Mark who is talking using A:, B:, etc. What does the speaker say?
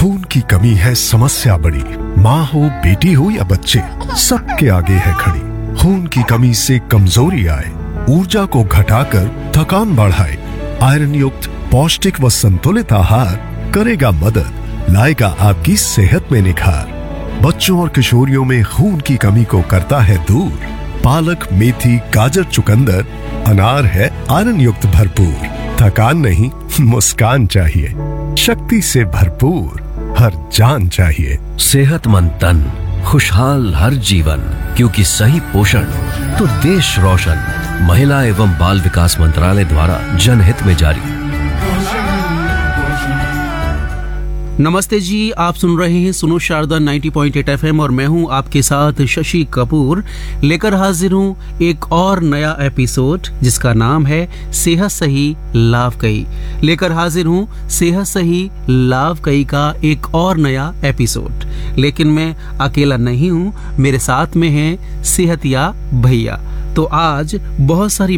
A: खून की कमी है समस्या बड़ी, माँ हो बेटी हो या बच्चे, सबके आगे है खड़ी। खून की कमी से कमजोरी आए, ऊर्जा को घटाकर थकान बढ़ाए, आयरन युक्त पौष्टिक व संतुलित आहार करेगा मदद, लाएगा आपकी सेहत में निखार। बच्चों और किशोरियों में खून की कमी को करता है दूर। पालक, मेथी, गाजर, चुकंदर, अनार है आयरन युक्त भरपूर। थकान नहीं, मुस्कान चाहिए, शक्ति से भरपूर हर जान चाहिए।
B: सेहतमंद तन, खुशहाल हर जीवन, क्योंकि सही पोषण तो देश रोशन। महिला एवं बाल विकास मंत्रालय द्वारा जनहित में जारी।
C: नमस्ते जी, आप सुन रहे हैं सुनो शारदा 90.8 FM और मैं हूं आपके साथ शशि कपूर। लेकर हाजिर हूं एक और नया एपिसोड जिसका नाम है सेहत सही लाभ कई। लेकर हाजिर हूं सेहत सही लाभ कई का एक और नया एपिसोड। लेकिन मैं अकेला नहीं हूं, मेरे साथ में हैं सेहतिया भैया। तो आज बहुत सारी